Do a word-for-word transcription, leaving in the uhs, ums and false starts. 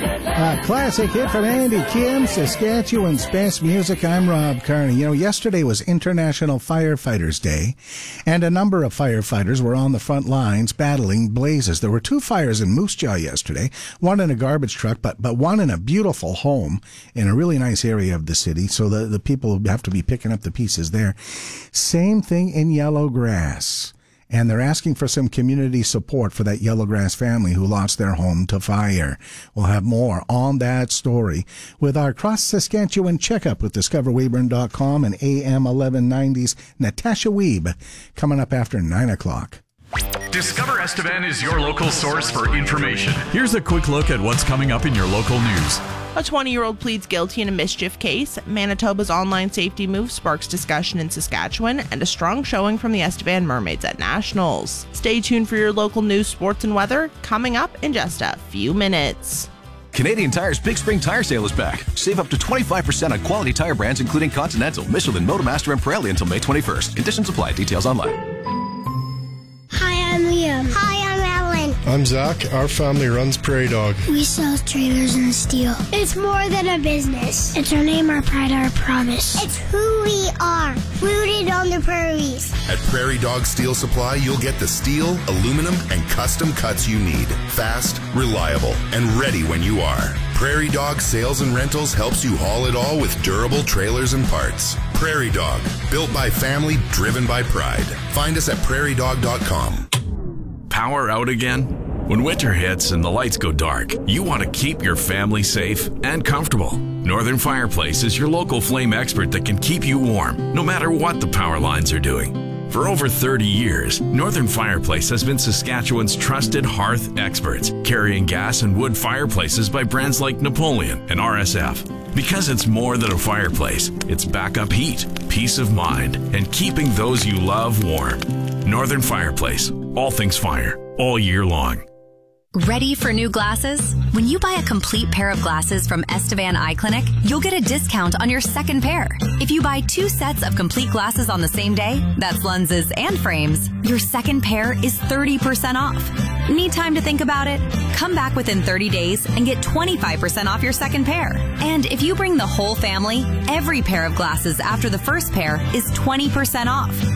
A classic hit from Andy Kim, Saskatchewan's best music. I'm Rob Carney. You know, yesterday was International Firefighters Day, and a number of firefighters were on the front lines battling blazes. There were two fires in Moose Jaw yesterday, one in a garbage truck, but but one in a beautiful home in a really nice area of the city, so the, the people have to be picking up the pieces there. Same thing in Yellowgrass. And they're asking for some community support for that Yellowgrass family who lost their home to fire. We'll have more on that story with our cross-Saskatchewan checkup with discover weyburn dot com and A M eleven ninety's Natasha Wiebe coming up after nine o'clock. Discover Estevan is your local source for information. Here's a quick look at what's coming up in your local news. A twenty-year-old pleads guilty in a mischief case. Manitoba's online safety move sparks discussion in Saskatchewan, and a strong showing from the Estevan Mermaids at Nationals. Stay tuned for your local news, sports, and weather coming up in just a few minutes. Canadian Tire's Big Spring Tire Sale is back. Save up to twenty-five percent on quality tire brands including Continental, Michelin, Motomaster, and Pirelli until May twenty-first. Conditions apply. Details online. Hi, I'm Liam. Hi, I'm Ellen. I'm Zach. Our family runs Prairie Dog. We sell trailers and steel. It's more than a business. It's our name, our pride, our promise. It's who we are, rooted on the prairies. At Prairie Dog Steel Supply, you'll get the steel, aluminum, and custom cuts you need. Fast, reliable, and ready when you are. Prairie Dog Sales and Rentals helps you haul it all with durable trailers and parts. Prairie Dog, built by family, driven by pride. Find us at prairie dog dot com. Power out again? When winter hits and the lights go dark, you want to keep your family safe and comfortable. Northern Fireplace is your local flame expert that can keep you warm, no matter what the power lines are doing. For over thirty years, Northern Fireplace has been Saskatchewan's trusted hearth experts, carrying gas and wood fireplaces by brands like Napoleon and R S F. Because it's more than a fireplace, it's backup heat, peace of mind, and keeping those you love warm. Northern Fireplace, all things fire, all year long. Ready for new glasses? When you buy a complete pair of glasses from Estevan Eye Clinic, you'll get a discount on your second pair. If you buy two sets of complete glasses on the same day, that's lenses and frames, your second pair is thirty percent off. Need time to think about it? Come back within thirty days and get twenty-five percent off your second pair. And if you bring the whole family, every pair of glasses after the first pair is twenty percent off.